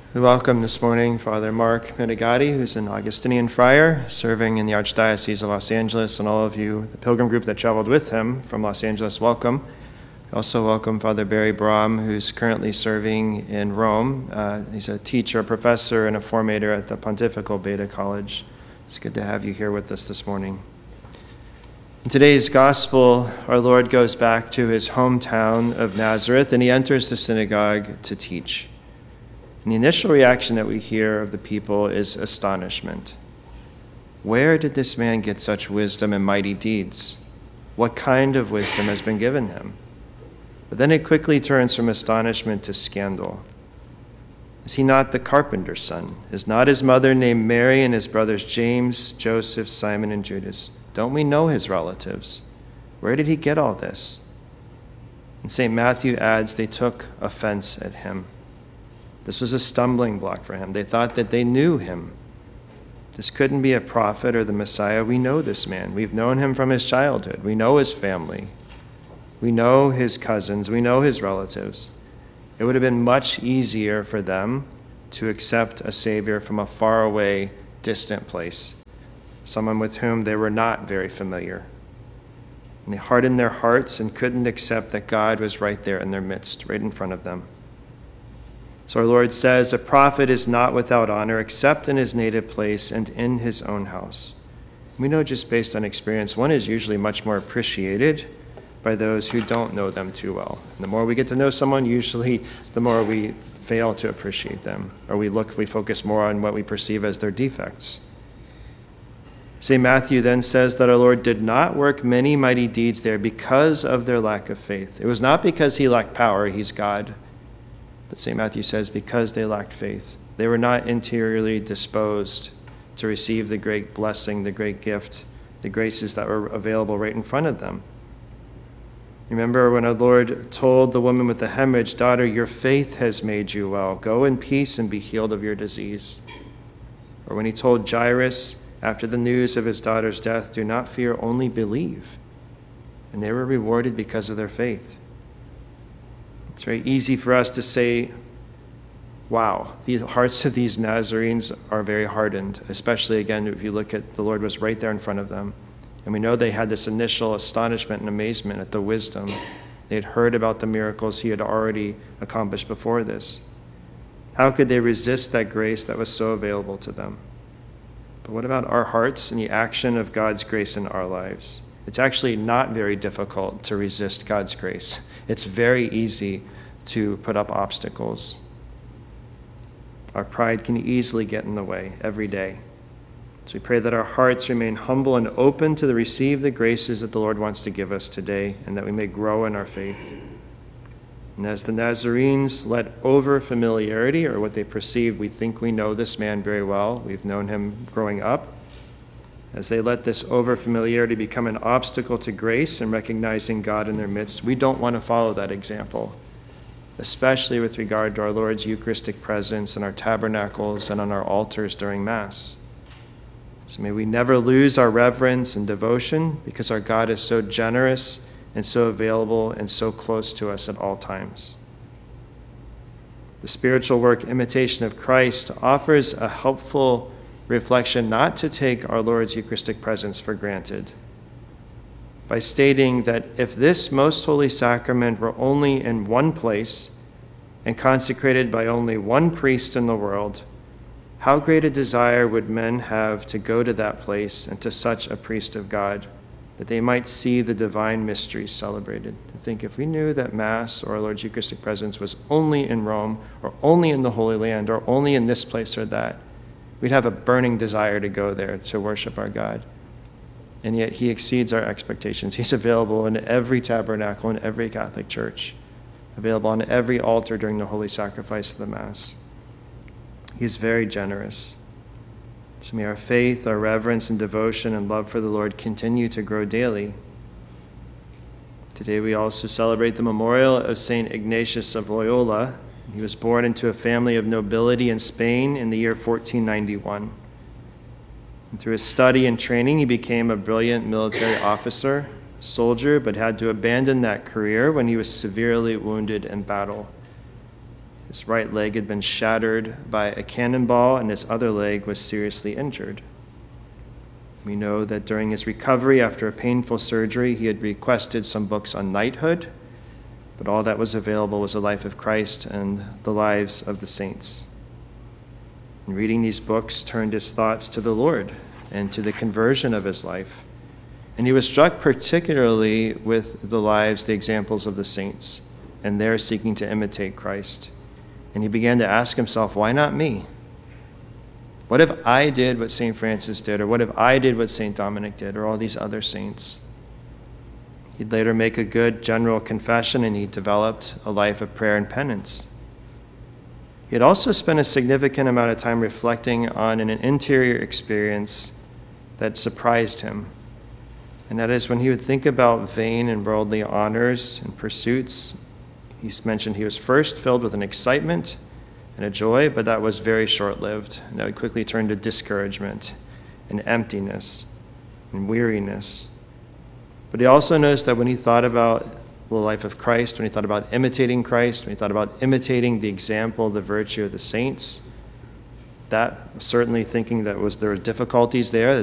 We welcome this morning Father Mark Medigatti, who's an Augustinian friar serving in the Archdiocese of Los Angeles, and all of you, the pilgrim group that traveled with him from Los Angeles, welcome. We also welcome Father Barry Brahm, who's currently serving in Rome. He's a teacher, a professor, and a formator at the Pontifical Beta College. It's good to have you here with us this morning. In today's gospel, our Lord goes back to his hometown of Nazareth, and he enters the synagogue to teach. And the initial reaction that we hear of the people is astonishment. Where did this man get such wisdom and mighty deeds? What kind of wisdom has been given him? But then it quickly turns from astonishment to scandal. Is he not the carpenter's son? Is not his mother named Mary and his brothers James, Joseph, Simon, and Judas? Don't we know his relatives? Where did he get all this? And St. Matthew adds they took offense at him. This was a stumbling block for him. They thought that they knew him. This couldn't be a prophet or the Messiah. We know this man. We've known him from his childhood. We know his family. We know his cousins. We know his relatives. It would have been much easier for them to accept a Savior from a faraway, distant place, someone with whom they were not very familiar. And they hardened their hearts and couldn't accept that God was right there in their midst, right in front of them. So our Lord says, a prophet is not without honor except in his native place and in his own house. We know just based on experience, one is usually much more appreciated by those who don't know them too well. And the more we get to know someone, usually the more we fail to appreciate them, or we focus more on what we perceive as their defects. St. Matthew then says that our Lord did not work many mighty deeds there because of their lack of faith. It was not because he lacked power, he's God. But St. Matthew says because they lacked faith. They were not interiorly disposed to receive the great blessing, the great gift, the graces that were available right in front of them. Remember when our Lord told the woman with the hemorrhage, "Daughter, your faith has made you well. Go in peace and be healed of your disease." Or when he told Jairus, after the news of his daughter's death, "Do not fear, only believe." And they were rewarded because of their faith. It's very easy for us to say, wow, the hearts of these Nazarenes are very hardened, especially, again, if you look at the Lord was right there in front of them. And we know they had this initial astonishment and amazement at the wisdom. They had heard about the miracles he had already accomplished before this. How could they resist that grace that was so available to them? But what about our hearts and the action of God's grace in our lives? It's actually not very difficult to resist God's grace. It's very easy to put up obstacles. Our pride can easily get in the way every day. So we pray that our hearts remain humble and open to receive the graces that the Lord wants to give us today, and that we may grow in our faith. And as the Nazarenes let over familiarity, or what they perceive, we think we know this man very well, we've known him growing up, as they let this over-familiarity become an obstacle to grace and recognizing God in their midst, we don't want to follow that example, especially with regard to our Lord's Eucharistic presence in our tabernacles and on our altars during Mass. So may we never lose our reverence and devotion because our God is so generous and so available and so close to us at all times. The spiritual work Imitation of Christ offers a helpful reflection not to take our Lord's Eucharistic presence for granted, by stating that if this most holy sacrament were only in one place and consecrated by only one priest in the world, how great a desire would men have to go to that place and to such a priest of God, that they might see the divine mysteries celebrated. To think if we knew that Mass or our Lord's Eucharistic presence was only in Rome, or only in the Holy Land, or only in this place or that, we'd have a burning desire to go there to worship our God. And yet he exceeds our expectations. He's available in every tabernacle, in every Catholic church, available on every altar during the holy sacrifice of the Mass. He is very generous. So may our faith, our reverence and devotion and love for the Lord continue to grow daily. Today we also celebrate the memorial of St. Ignatius of Loyola. He was born into a family of nobility in Spain in the year 1491. And through his study and training, he became a brilliant military officer, soldier, but had to abandon that career when he was severely wounded in battle. His right leg had been shattered by a cannonball, and his other leg was seriously injured. We know that during his recovery after a painful surgery, he had requested some books on knighthood, but all that was available was the life of Christ and the lives of the saints. And reading these books turned his thoughts to the Lord and to the conversion of his life. And he was struck particularly with the lives, the examples of the saints, and their seeking to imitate Christ. And he began to ask himself, why not me? What if I did what St. Francis did, or what if I did what St. Dominic did, or all these other saints? He'd later make a good general confession, and he developed a life of prayer and penance. He had also spent a significant amount of time reflecting on an interior experience that surprised him. And that is when he would think about vain and worldly honors and pursuits. He's mentioned he was first filled with an excitement and a joy, but that was very short-lived. And that would quickly turn to discouragement and emptiness and weariness. But he also noticed that when he thought about the life of Christ, when he thought about imitating Christ, when he thought about imitating the example, the virtue of the saints, that certainly thinking that there were difficulties there,